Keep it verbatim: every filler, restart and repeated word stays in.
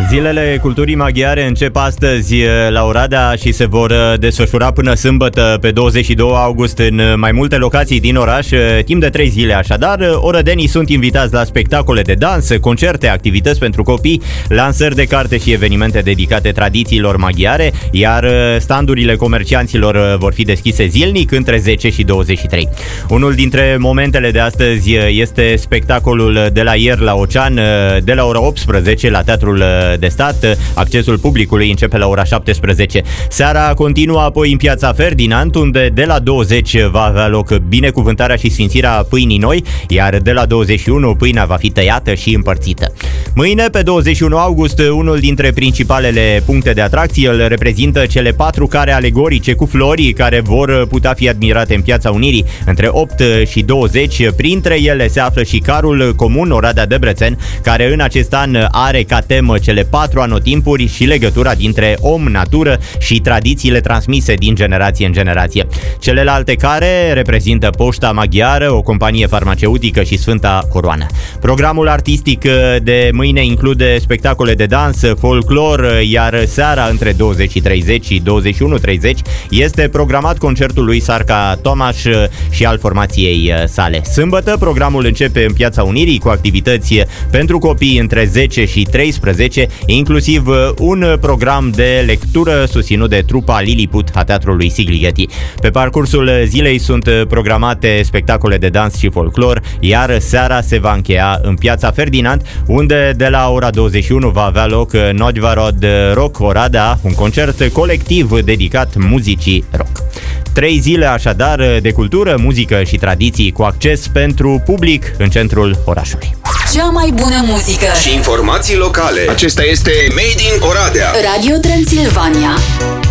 Zilele culturii maghiare încep astăzi la Oradea și se vor desfășura până sâmbătă pe douăzeci și doi august în mai multe locații din oraș, timp de trei zile așadar. Orădenii sunt invitați la spectacole de dans, concerte, activități pentru copii, lansări de carte și evenimente dedicate tradițiilor maghiare, iar standurile comercianților vor fi deschise zilnic între zece și douăzeci și trei. Unul dintre momentele de astăzi este spectacolul de la ieri la Ocean, de la ora optsprezece la Teatrul de Stat. Accesul publicului începe la ora șaptesprezece. Seara continuă apoi în Piața Ferdinand, unde de la douăzeci va avea loc binecuvântarea și sfințirea pâinii noi, iar de la douăzeci și unu pâinea va fi tăiată și împărțită. Mâine, pe douăzeci și unu august, unul dintre principalele puncte de atracție îl reprezintă cele patru care alegorice cu flori care vor putea fi admirate în Piața Unirii între opt și douăzeci. Printre ele se află și carul comun Oradea-Debrecen, care în acest an are ca temă cele patru anotimpuri și legătura dintre om, natură și tradițiile transmise din generație în generație. Celelalte care reprezintă Poșta Maghiară, o companie farmaceutică și Sfânta Coroană. Programul artistic de mâine include spectacole de dans, folclor, iar seara între douăzeci și treizeci și douăzeci și unu treizeci este programat concertul lui Sarca Tomaș și al formației sale. Sâmbătă programul începe în Piața Unirii cu activități pentru copii între zece și treisprezece, inclusiv un program de lectură susținut de trupa Lilliput a Teatrului Sigligeti. Pe parcursul zilei sunt programate spectacole de dans și folclor, iar seara se va încheia în Piața Ferdinand, unde de la ora douăzeci și unu va avea loc Nodvarod Rock Oradea, un concert colectiv dedicat muzicii rock. Trei zile așadar de cultură, muzică și tradiții cu acces pentru public în centrul orașului. Cea mai bună muzică și informații locale. Acesta este Made in Oradea. Radio Transilvania.